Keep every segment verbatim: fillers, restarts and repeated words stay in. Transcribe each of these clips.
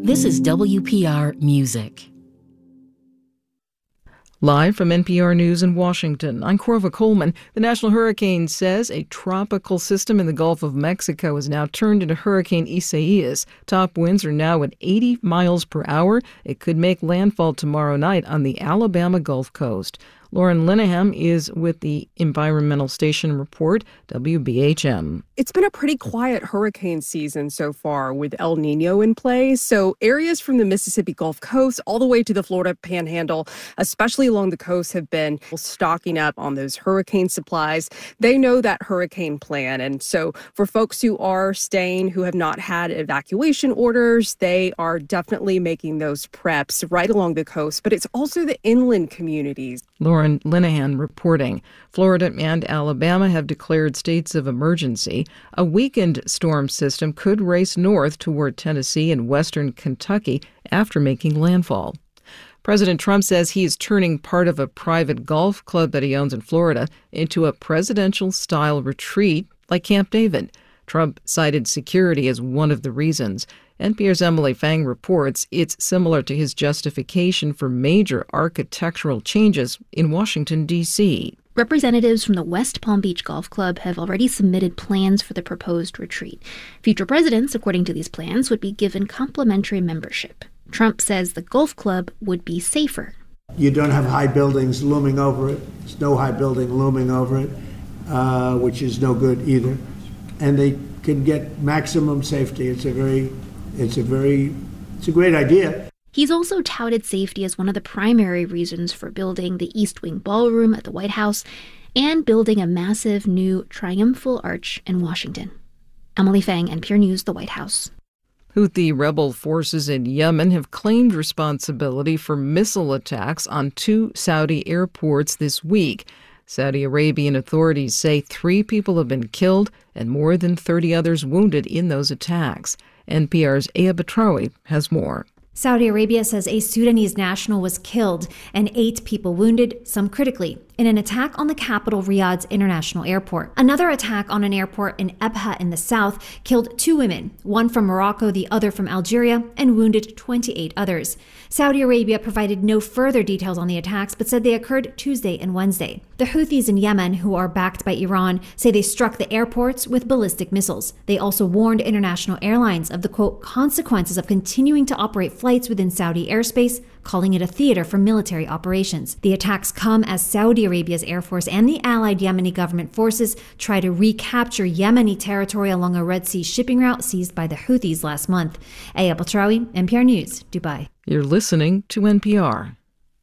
This is W P R Music. Live from N P R News in Washington, I'm Corva Coleman. The National Hurricane says a tropical system in the Gulf of Mexico has now turned into Hurricane Isaias. Top winds are now at eighty miles per hour. It could make landfall tomorrow night on the Alabama Gulf Coast. Lauren Linehan is with the Environmental Station Report, W B H M. It's been a pretty quiet hurricane season so far with El Nino in play. So areas from the Mississippi Gulf Coast all the way to the Florida Panhandle, especially along the coast, have been stocking up on those hurricane supplies. They know that hurricane plan. And so for folks who are staying, who have not had evacuation orders, they are definitely making those preps right along the coast. But it's also the inland communities. Lauren Linehan reporting. Florida and Alabama have declared states of emergency. A weakened storm system could race north toward Tennessee and western Kentucky after making landfall. President Trump says he is turning part of a private golf club that he owns in Florida into a presidential-style retreat like Camp David. Trump cited security as one of the reasons. N P R's Emily Fang reports it's similar to his justification for major architectural changes in Washington, D C Representatives from the West Palm Beach Golf Club have already submitted plans for the proposed retreat. Future presidents, according to these plans, would be given complimentary membership. Trump says the golf club would be safer. You don't have high buildings looming over it. There's no high building looming over it, uh, which is no good either. And they can get maximum safety. It's a very, it's a very, it's a great idea. He's also touted safety as one of the primary reasons for building the East Wing Ballroom at the White House and building a massive new triumphal arch in Washington. Emily Fang, N P R News, the White House. Houthi rebel forces in Yemen have claimed responsibility for missile attacks on two Saudi airports this week. Saudi Arabian authorities say three people have been killed and more than thirty others wounded in those attacks. N P R's Aya Batrawi has more. Saudi Arabia says a Sudanese national was killed and eight people wounded, some critically, in an attack on the capital Riyadh's international airport. Another attack on an airport in Ebha in the south killed two women, one from Morocco, the other from Algeria, and wounded twenty-eight others. Saudi Arabia provided no further details on the attacks, but said they occurred Tuesday and Wednesday. The Houthis in Yemen, who are backed by Iran, say they struck the airports with ballistic missiles. They also warned international airlines of the, quote, consequences of continuing to operate flights within Saudi airspace, calling it a theater for military operations. The attacks come as Saudi Arabia's Air Force and the allied Yemeni government forces try to recapture Yemeni territory along a Red Sea shipping route seized by the Houthis last month. Aya Batrawi, N P R News, Dubai. You're listening to N P R.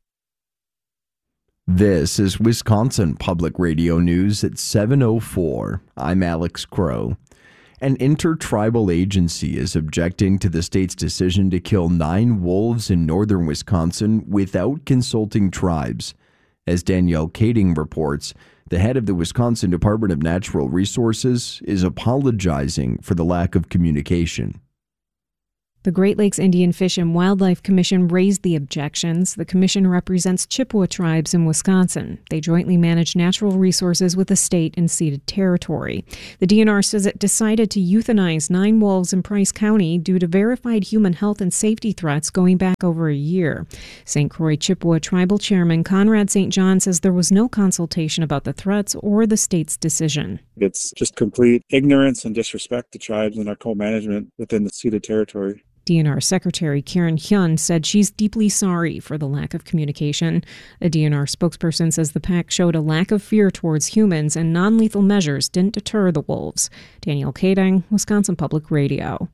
This is Wisconsin Public Radio News at seven oh four. I'm Alex Crow. An intertribal agency is objecting to the state's decision to kill nine wolves in northern Wisconsin without consulting tribes. As Danielle Kading reports, the head of the Wisconsin Department of Natural Resources is apologizing for the lack of communication. The Great Lakes Indian Fish and Wildlife Commission raised the objections. The commission represents Chippewa tribes in Wisconsin. They jointly manage natural resources with the state and ceded territory. The D N R says it decided to euthanize nine wolves in Price County due to verified human health and safety threats going back over a year. Saint Croix Chippewa Tribal Chairman Conrad Saint John says there was no consultation about the threats or the state's decision. It's just complete ignorance and disrespect to tribes and our co-management within the ceded territory. D N R Secretary Karen Hyun said she's deeply sorry for the lack of communication. A D N R spokesperson says the pack showed a lack of fear towards humans and non-lethal measures didn't deter the wolves. Danielle Kading, Wisconsin Public Radio.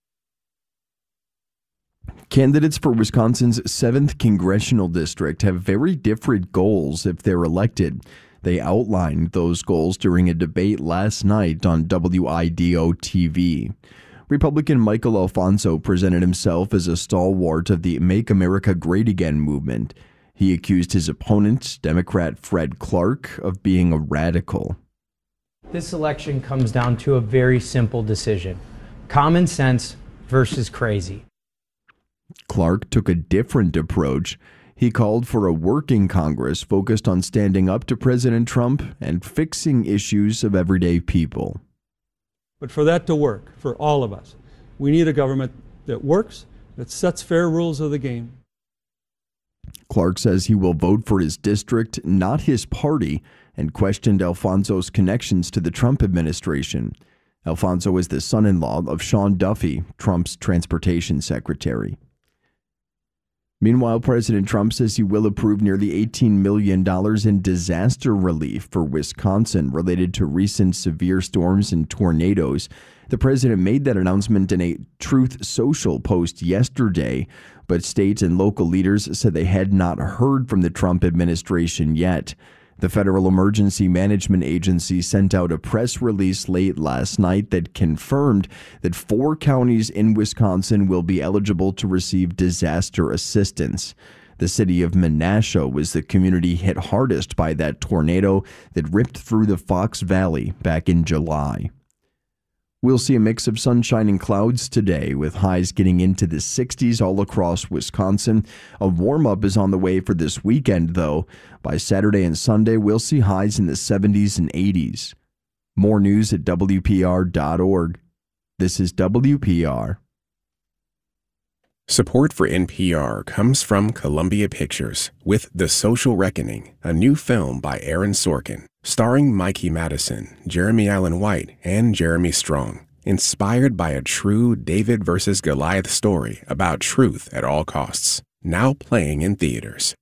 Candidates for Wisconsin's seventh Congressional District have very different goals if they're elected. They outlined those goals during a debate last night on W I D O T V. Republican Michael Alfonso presented himself as a stalwart of the Make America Great Again movement. He accused his opponent, Democrat Fred Clark, of being a radical. This election comes down to a very simple decision: common sense versus crazy. Clark took a different approach. He called for a working Congress focused on standing up to President Trump and fixing issues of everyday people. But for that to work, for all of us, we need a government that works that sets fair rules of the game. Clark says he will vote for his district, not his party, and questioned Alfonso's connections to the Trump administration. Alfonso is the son-in-law of Sean Duffy, Trump's transportation secretary. Meanwhile, President Trump says he will approve nearly eighteen million dollars in disaster relief for Wisconsin related to recent severe storms and tornadoes. The president made that announcement in a Truth Social post yesterday, but state and local leaders said they had not heard from the Trump administration yet. The Federal Emergency Management Agency sent out a press release late last night that confirmed that four counties in Wisconsin will be eligible to receive disaster assistance. The city of Menasha was the community hit hardest by that tornado that ripped through the Fox Valley back in July. We'll see a mix of sunshine and clouds today, with highs getting into the sixties all across Wisconsin. A warm-up is on the way for this weekend, though. By Saturday and Sunday, we'll see highs in the seventies and eighties. More news at W P R dot org. This is W P R. Support for N P R comes from Columbia Pictures with The Social Reckoning, a new film by Aaron Sorkin, starring Mikey Madison, Jeremy Allen White, and Jeremy Strong. Inspired by a true David versus Goliath story about truth at all costs. Now playing in theaters.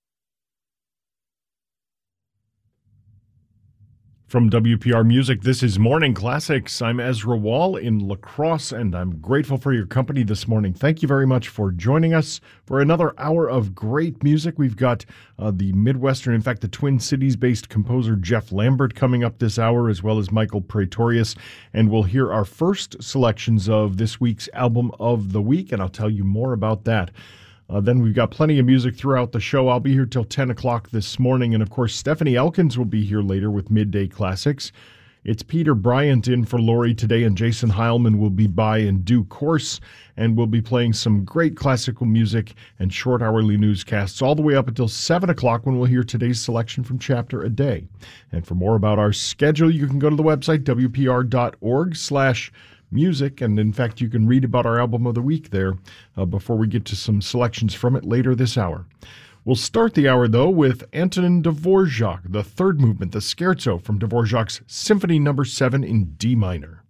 From W P R Music, this is Morning Classics. I'm Ezra Wall in La Crosse, and I'm grateful for your company this morning. Thank you very much for joining us for another hour of great music. We've got uh, the Midwestern, in fact, the Twin Cities-based composer Jeff Lambert coming up this hour, as well as Michael Praetorius, and we'll hear our first selections of this week's Album of the Week, and I'll tell you more about that. Uh, then we've got plenty of music throughout the show. I'll be here till ten o'clock this morning. And, of course, Stephanie Elkins will be here later with Midday Classics. It's Peter Bryant in for Lori today, and Jason Heilman will be by in due course. And we'll be playing some great classical music and short hourly newscasts all the way up until seven o'clock when we'll hear today's selection from Chapter a Day. And for more about our schedule, you can go to the website, W P R dot org slash music, and in fact you can read about our album of the week there uh, before we get to some selections from it later this hour. We'll start the hour though with Antonin Dvorak, the third movement, the Scherzo from Dvorak's Symphony Number seven in D minor.